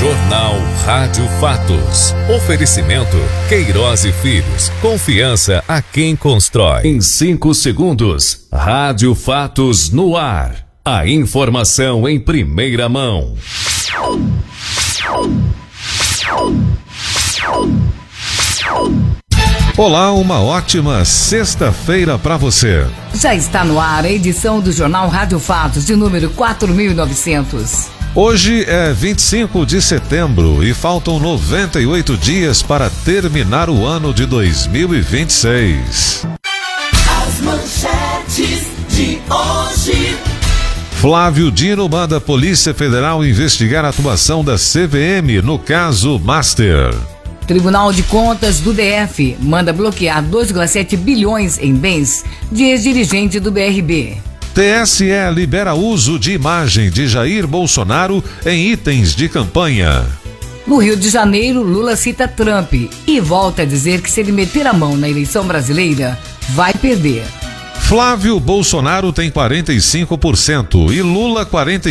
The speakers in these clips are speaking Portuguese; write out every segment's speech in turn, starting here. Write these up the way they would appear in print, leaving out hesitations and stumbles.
Jornal Rádio Fatos. Oferecimento Queiroz e Filhos. Confiança a quem constrói. Em 5 segundos, Rádio Fatos no ar. A informação em primeira mão. Olá, uma ótima sexta-feira para você. Já está no ar a edição do Jornal Rádio Fatos de número 4.900. Hoje é 25 de setembro e faltam 98 dias para terminar o ano de 2026. As manchetes de hoje. Flávio Dino manda a Polícia Federal investigar a atuação da CVM no caso Master. Tribunal de Contas do DF manda bloquear 2,7 bilhões em bens de ex-dirigente do BRB. TSE libera uso de imagem de Jair Bolsonaro em itens de campanha. No Rio de Janeiro, Lula cita Trump e volta a dizer que se ele meter a mão na eleição brasileira, vai perder. Flávio Bolsonaro tem 45% e Lula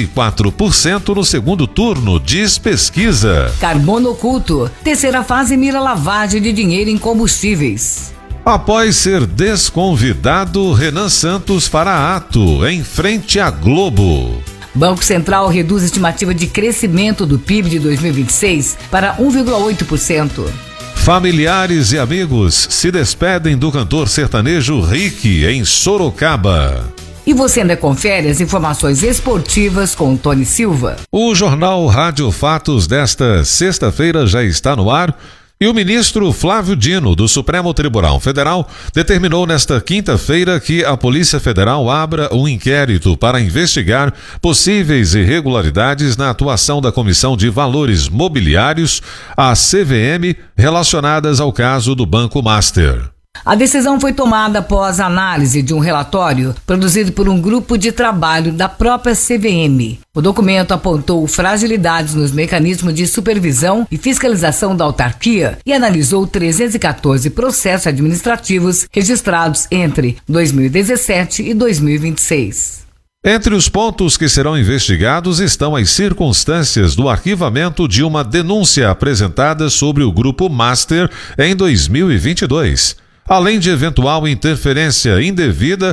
44% no segundo turno, diz pesquisa. Carbono oculto. Terceira fase mira lavagem de dinheiro em combustíveis. Após ser desconvidado, Renan Santos fará ato em frente à Globo. Banco Central reduz a estimativa de crescimento do PIB de 2026 para 1,8%. Familiares e amigos se despedem do cantor sertanejo Rick em Sorocaba. E você ainda confere as informações esportivas com Tony Silva. O Jornal Rádio Fatos desta sexta-feira já está no ar. E o ministro Flávio Dino, do Supremo Tribunal Federal, determinou nesta quinta-feira que a Polícia Federal abra um inquérito para investigar possíveis irregularidades na atuação da Comissão de Valores Mobiliários, a CVM, relacionadas ao caso do Banco Master. A decisão foi tomada após análise de um relatório produzido por um grupo de trabalho da própria CVM. O documento apontou fragilidades nos mecanismos de supervisão e fiscalização da autarquia e analisou 314 processos administrativos registrados entre 2017 e 2026. Entre os pontos que serão investigados estão as circunstâncias do arquivamento de uma denúncia apresentada sobre o Grupo Master em 2022. Além de eventual interferência indevida